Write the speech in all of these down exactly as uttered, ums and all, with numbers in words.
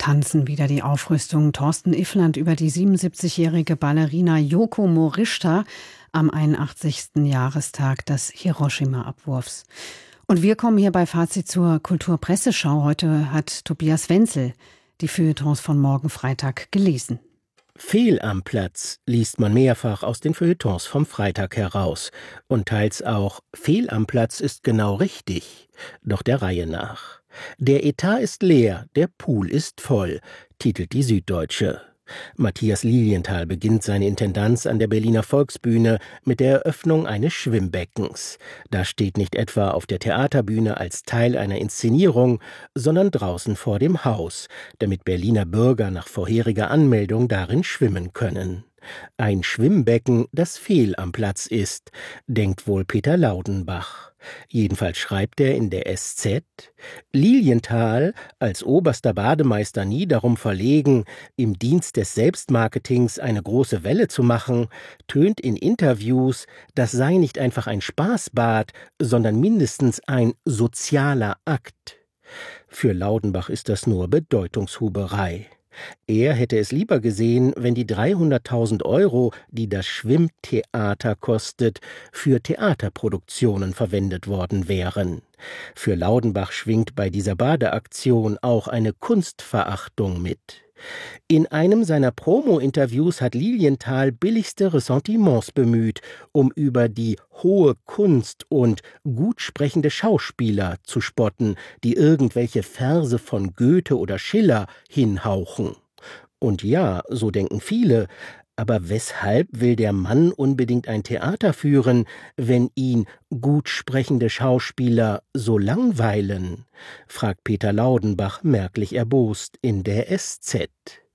tanzen wieder die Aufrüstung. Thorsten Iffland über die siebenundsiebzigjährige Ballerina Yoko Morishita am einundachtzigsten Jahrestag des Hiroshima-Abwurfs. Und wir kommen hier bei Fazit zur Kulturpresseschau. Heute hat Tobias Wenzel die Feuilletons von morgen Freitag gelesen. Fehl am Platz liest man mehrfach aus den Feuilletons vom Freitag heraus. Und teils auch Fehl am Platz ist genau richtig, doch der Reihe nach. Der Etat ist leer, der Pool ist voll, titelt die Süddeutsche. Matthias Lilienthal beginnt seine Intendanz an der Berliner Volksbühne mit der Eröffnung eines Schwimmbeckens. Das steht nicht etwa auf der Theaterbühne als Teil einer Inszenierung, sondern draußen vor dem Haus, damit Berliner Bürger nach vorheriger Anmeldung darin schwimmen können. Ein Schwimmbecken, das fehl am Platz ist, denkt wohl Peter Laudenbach. Jedenfalls schreibt er in der S Z, Lilienthal, als oberster Bademeister nie darum verlegen, im Dienst des Selbstmarketings eine große Welle zu machen, tönt in Interviews, das sei nicht einfach ein Spaßbad, sondern mindestens ein sozialer Akt. Für Laudenbach ist das nur Bedeutungshuberei. Er hätte es lieber gesehen, wenn die dreihunderttausend Euro, die das Schwimmtheater kostet, für Theaterproduktionen verwendet worden wären. Für Laudenbach schwingt bei dieser Badeaktion auch eine Kunstverachtung mit. In einem seiner Promo-Interviews hat Lilienthal billigste Ressentiments bemüht, um über die hohe Kunst und gut sprechende Schauspieler zu spotten, die irgendwelche Verse von Goethe oder Schiller hinhauchen. Und ja, so denken viele, aber weshalb will der Mann unbedingt ein Theater führen, wenn ihn gut sprechende Schauspieler so langweilen? Fragt Peter Laudenbach merklich erbost in der S Z.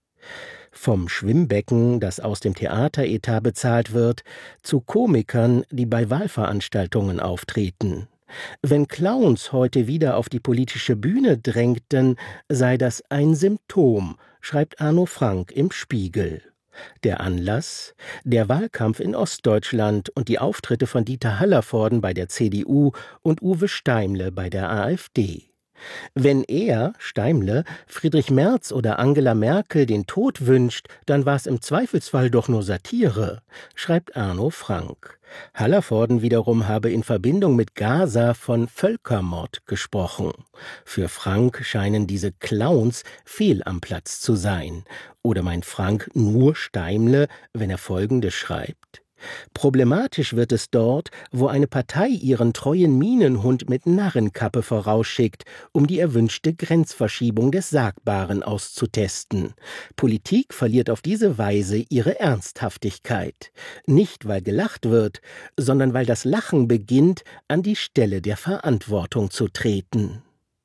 Vom Schwimmbecken, das aus dem Theateretat bezahlt wird, zu Komikern, die bei Wahlveranstaltungen auftreten. Wenn Clowns heute wieder auf die politische Bühne drängten, sei das ein Symptom, schreibt Arno Frank im Spiegel. Der Anlass? Der Wahlkampf in Ostdeutschland und die Auftritte von Dieter Hallervorden bei der C D U und Uwe Steimle bei der AfD. Wenn er, Steimle, Friedrich Merz oder Angela Merkel den Tod wünscht, dann war es im Zweifelsfall doch nur Satire, schreibt Arno Frank. Hallervorden wiederum habe in Verbindung mit Gaza von Völkermord gesprochen. Für Frank scheinen diese Clowns fehl am Platz zu sein. Oder meint Frank nur Steimle, wenn er Folgendes schreibt? Problematisch wird es dort, wo eine Partei ihren treuen Minenhund mit Narrenkappe vorausschickt, um die erwünschte Grenzverschiebung des Sagbaren auszutesten. Politik verliert auf diese Weise ihre Ernsthaftigkeit. Nicht, weil gelacht wird, sondern weil das Lachen beginnt, an die Stelle der Verantwortung zu treten.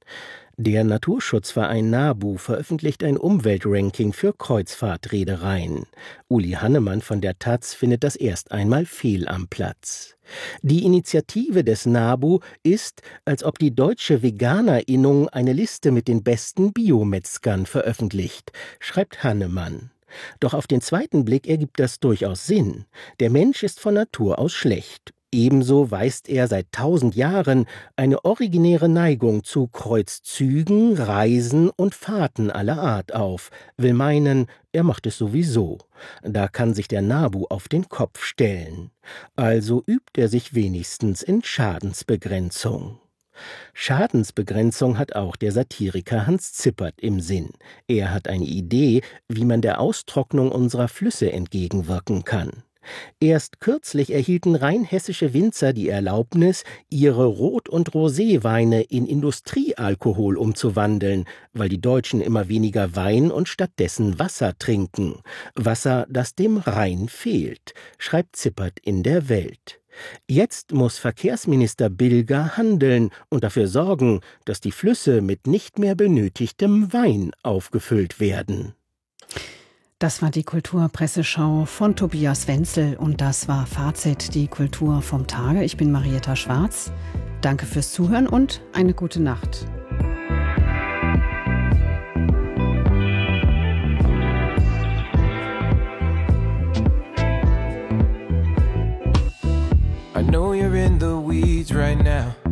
Der Naturschutzverein NABU veröffentlicht ein Umweltranking für Kreuzfahrtreedereien. Uli Hannemann von der Taz findet das erst einmal fehl am Platz. Die Initiative des NABU ist, als ob die deutsche Veganerinnung eine Liste mit den besten Biometzgern veröffentlicht, schreibt Hannemann. Doch auf den zweiten Blick ergibt das durchaus Sinn. Der Mensch ist von Natur aus schlecht. Ebenso weist er seit tausend Jahren eine originäre Neigung zu Kreuzzügen, Reisen und Fahrten aller Art auf, will meinen, er macht es sowieso. Da kann sich der NABU auf den Kopf stellen. Also übt er sich wenigstens in Schadensbegrenzung. Schadensbegrenzung hat auch der Satiriker Hans Zippert im Sinn. Er hat eine Idee, wie man der Austrocknung unserer Flüsse entgegenwirken kann. Erst kürzlich erhielten rheinhessische Winzer die Erlaubnis, ihre Rot- und Roséweine in Industriealkohol umzuwandeln, weil die Deutschen immer weniger Wein und stattdessen Wasser trinken. Wasser, das dem Rhein fehlt, schreibt Zippert in der Welt. Jetzt muss Verkehrsminister Bilger handeln und dafür sorgen, dass die Flüsse mit nicht mehr benötigtem Wein aufgefüllt werden. Das war die Kulturpresseschau von Tobias Wenzel und das war Fazit, die Kultur vom Tage. Ich bin Marietta Schwarz. Danke fürs Zuhören und eine gute Nacht. I know you're in the weeds right now.